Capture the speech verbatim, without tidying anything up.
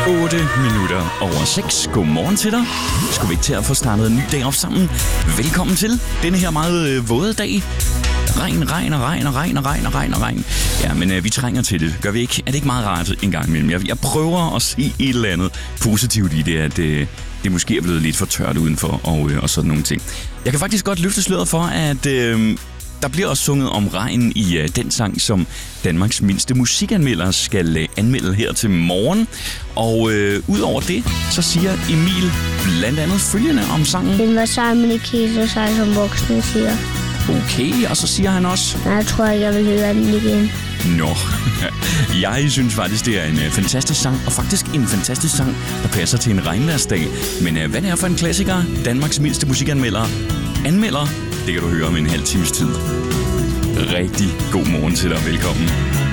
otte minutter over seks. Godmorgen til dig. Skal vi ikke til at få startet en ny dag op sammen? Velkommen til denne her meget øh, våde dag. Regn, regn og regn og regn og regn og regn og regn. Ja, men øh, vi trænger til det. Gør vi ikke? Er det ikke meget rart en gang imellem? Jeg, jeg prøver at se et eller andet positivt i det, at øh, det måske er blevet lidt for tørt udenfor og, øh, og sådan nogle ting. Jeg kan faktisk godt løfte sløret for, at øh, der bliver også sunget om regn i øh, den sang, som Danmarks mindste musikanmelder skal øh, anmelde her til morgen. Og øh, udover det, så siger Emil blandt andet følgende om sangen. Den var sej, men ikke helt så sej, som voksne siger. Okay, og så siger han også... Nej, jeg tror ikke, jeg vil høre den igen. Nå, jeg synes faktisk, det er en fantastisk sang, og faktisk en fantastisk sang, der passer til en regnværsdag. Men hvad det er for en klassiker, Danmarks mindste musikanmelder anmelder, det kan du høre om en halv times tid. Rigtig god morgen til dig, velkommen.